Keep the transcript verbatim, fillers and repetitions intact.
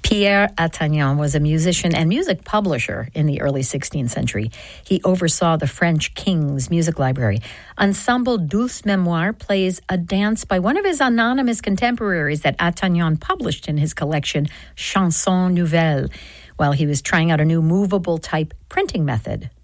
Pierre Attagnan was a musician and music publisher in the early sixteenth century. He oversaw the French king's music library. Ensemble Douce Mémoire plays a dance by one of his anonymous contemporaries that Attagnan published in his collection, Chansons Nouvelles, while he was trying out a new movable type printing method.